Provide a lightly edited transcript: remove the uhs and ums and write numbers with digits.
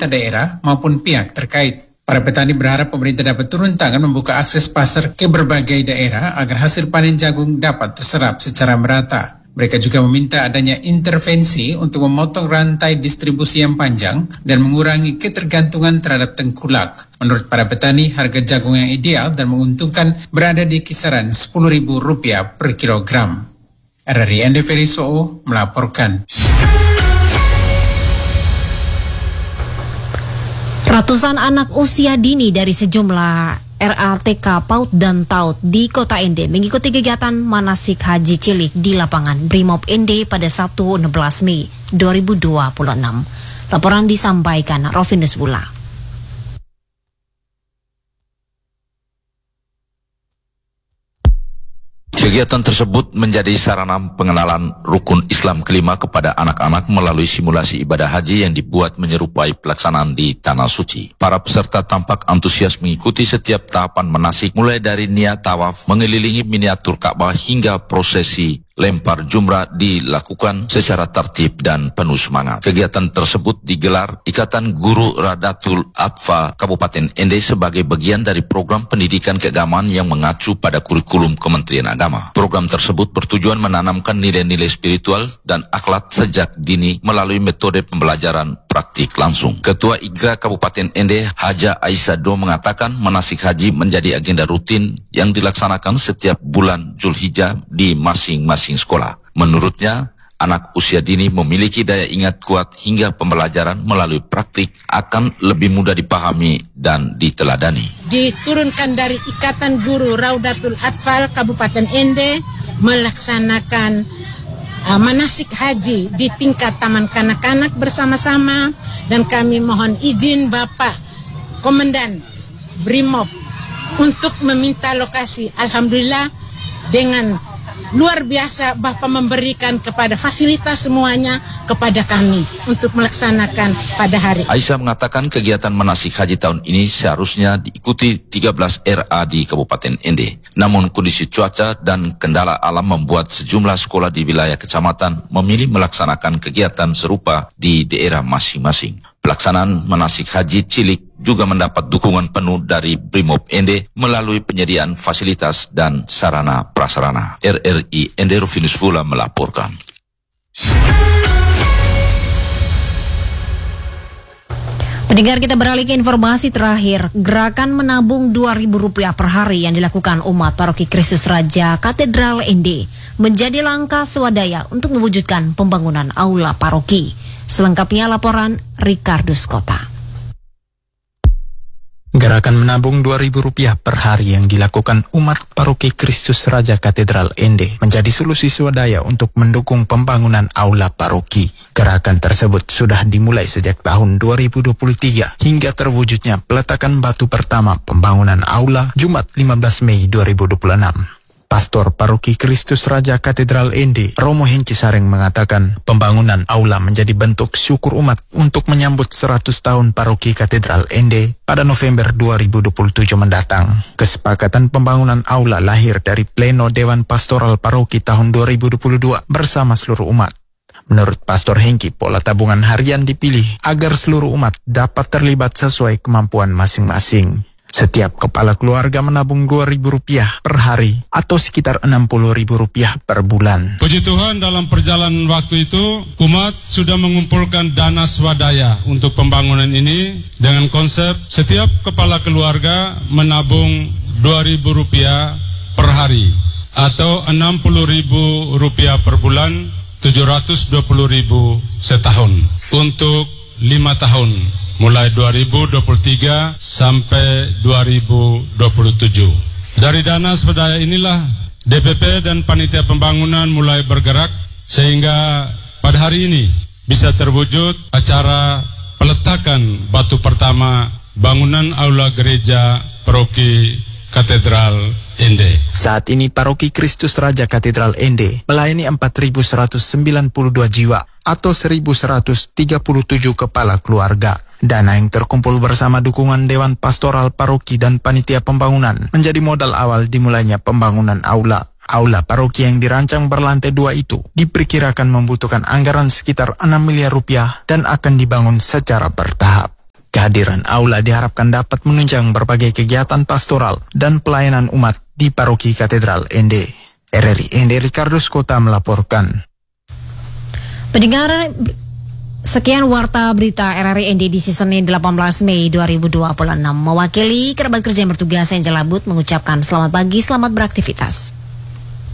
pemerintah daerah maupun pihak terkait. Para petani berharap pemerintah dapat turun tangan membuka akses pasar ke berbagai daerah agar hasil panen jagung dapat terserap secara merata. Mereka juga meminta adanya intervensi untuk memotong rantai distribusi yang panjang dan mengurangi ketergantungan terhadap tengkulak. Menurut para petani, harga jagung yang ideal dan menguntungkan berada di kisaran Rp10.000 per kilogram. RRI Ende Feriso melaporkan. Ratusan anak usia dini dari sejumlah RATK PAUD dan TAUD di Kota Ende mengikuti kegiatan manasik haji cilik di lapangan Brimob Ende pada Sabtu 16 Mei 2026. Laporan disampaikan Rovinus Bula. Kegiatan tersebut menjadi sarana pengenalan rukun Islam kelima kepada anak-anak melalui simulasi ibadah haji yang dibuat menyerupai pelaksanaan di Tanah Suci. Para peserta tampak antusias mengikuti setiap tahapan manasik, mulai dari niat tawaf, mengelilingi miniatur Ka'bah hingga prosesi lempar jumrah dilakukan secara tertib dan penuh semangat. Kegiatan tersebut digelar Ikatan Guru Radatul Atfa Kabupaten Ende sebagai bagian dari program pendidikan keagamaan yang mengacu pada kurikulum Kementerian Agama. Program tersebut bertujuan menanamkan nilai-nilai spiritual dan akhlak sejak dini melalui metode pembelajaran praktik langsung. Ketua IGRA Kabupaten Ende, Haja Aisyah Do mengatakan manasik haji menjadi agenda rutin yang dilaksanakan setiap bulan Zulhijjah di masing-masing sekolah. Menurutnya, anak usia dini memiliki daya ingat kuat hingga pembelajaran melalui praktik akan lebih mudah dipahami dan diteladani. Diturunkan dari Ikatan Guru Raudatul Atfal Kabupaten Ende melaksanakan manasik haji di tingkat taman kanak-kanak bersama-sama, dan kami mohon izin Bapak Komandan Brimob untuk meminta lokasi. Alhamdulillah dengan luar biasa Bapak memberikan kepada fasilitas semuanya kepada kami untuk melaksanakan pada hari. Aisyah mengatakan kegiatan manasik haji tahun ini seharusnya diikuti 13 RA di Kabupaten Ende. Namun kondisi cuaca dan kendala alam membuat sejumlah sekolah di wilayah kecamatan memilih melaksanakan kegiatan serupa di daerah masing-masing. Pelaksanaan manasik haji cilik juga mendapat dukungan penuh dari Brimob Ende melalui penyediaan fasilitas dan sarana prasarana. RRI Ende Rufinus Fula melaporkan. Pendengar, kita beralih ke informasi terakhir. Gerakan menabung Rp2.000 per hari yang dilakukan umat Paroki Kristus Raja Katedral Ende menjadi langkah swadaya untuk mewujudkan pembangunan aula paroki. Selengkapnya laporan Ricardus Kota. Gerakan menabung Rp2.000 per hari yang dilakukan umat Paroki Kristus Raja Katedral Ende menjadi solusi swadaya untuk mendukung pembangunan aula paroki. Gerakan tersebut sudah dimulai sejak tahun 2023 hingga terwujudnya peletakan batu pertama pembangunan aula Jumat 15 Mei 2026. Pastor Paroki Kristus Raja Katedral Ende, Romo Hengki Sareng mengatakan pembangunan aula menjadi bentuk syukur umat untuk menyambut 100 tahun Paroki Katedral Ende pada November 2027 mendatang. Kesepakatan pembangunan aula lahir dari Pleno Dewan Pastoral Paroki tahun 2022 bersama seluruh umat. Menurut Pastor Hengki, pola tabungan harian dipilih agar seluruh umat dapat terlibat sesuai kemampuan masing-masing. Setiap kepala keluarga menabung Rp2.000 per hari atau sekitar Rp60.000 per bulan. Puji Tuhan, dalam perjalanan waktu itu umat sudah mengumpulkan dana swadaya untuk pembangunan ini dengan konsep setiap kepala keluarga menabung Rp2.000 per hari atau Rp60.000 per bulan, Rp720.000 setahun untuk 5 tahun. Mulai 2023 sampai 2027. Dari dana swadaya inilah DPP dan panitia pembangunan mulai bergerak sehingga pada hari ini bisa terwujud acara peletakan batu pertama bangunan aula gereja Paroki Katedral Ende. Saat ini Paroki Kristus Raja Katedral Ende melayani 4.192 jiwa atau 1.137 kepala keluarga. Dana yang terkumpul bersama dukungan Dewan Pastoral Paroki dan Panitia Pembangunan menjadi modal awal dimulainya pembangunan aula. Aula paroki yang dirancang berlantai 2 itu diperkirakan membutuhkan anggaran sekitar Rp6 miliar dan akan dibangun secara bertahap. Kehadiran aula diharapkan dapat menunjang berbagai kegiatan pastoral dan pelayanan umat di Paroki Katedral Ende. RRI Ende Ricardus Kota melaporkan. Pendengar, sekian warta berita RRI Ende di Senin 18 Mei 2026. Mewakili kerabat kerja yang bertugas, Angela But mengucapkan selamat pagi, selamat beraktivitas.